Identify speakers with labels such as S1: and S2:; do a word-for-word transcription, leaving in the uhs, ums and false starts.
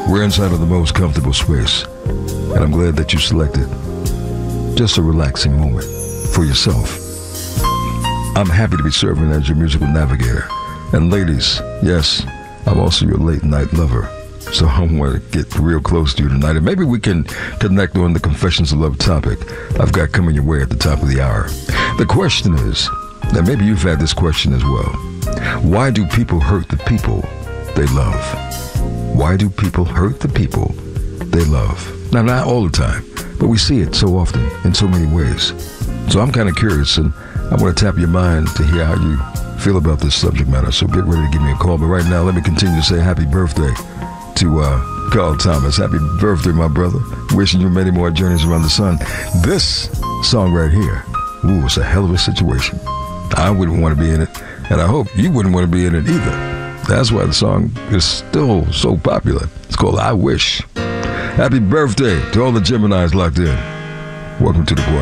S1: We're inside of the most comfortable space, and I'm glad that you selected just a relaxing moment for yourself. I'm happy to be serving as your musical navigator. And ladies, yes, I'm also your late night lover. So I want to get real close to you tonight, and maybe we can connect on the Confessions of Love topic I've got coming your way at the top of the hour. The question is, and maybe you've had this question as well, why do people hurt the people they love? Why do people hurt the people they love? Now, not all the time, but we see it so often in so many ways. So I'm kind of curious, and I want to tap your mind to hear how you feel about this subject matter. So get ready to give me a call. But right now, let me continue to say happy birthday to uh, Carl Thomas. Happy birthday, my brother. Wishing you many more journeys around the sun. This song right here, ooh, it's a hell of a situation. I wouldn't want to be in it, and I hope you wouldn't want to be in it either. That's why the song is still so popular. It's called I Wish. Happy birthday to all the Geminis locked in. Welcome to the